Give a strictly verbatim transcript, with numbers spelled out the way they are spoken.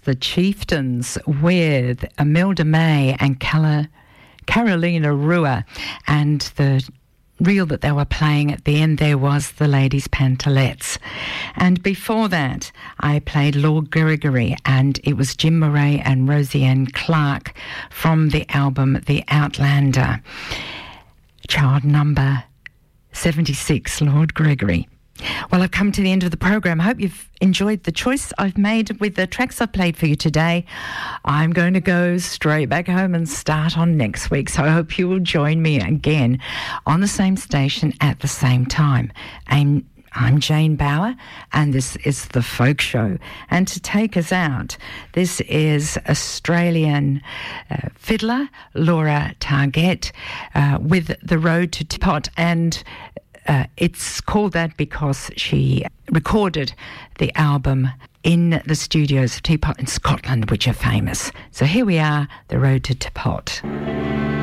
the Chieftains with Imelda May and Cala, Carolina Rua, and the reel that they were playing at the end there was the Ladies' Pantalettes. And before that, I played Lord Gregory, and it was Jim Murray and Roseanne Clark from the album The Outlander. Child number seventy-six, Lord Gregory. Well, I've come to the end of the program. I hope you've enjoyed the choice I've made with the tracks I've played for you today. I'm going to go straight back home and start on next week, so I hope you will join me again on the same station at the same time. I'm, I'm Jane Bauer, and this is The Folk Show. And to take us out, this is Australian uh, fiddler Laura Targett uh, with The Road to Teapot, and Uh, it's called that because she recorded the album in the studios of Teapot in Scotland, which are famous. So here we are, The Road to Teapot.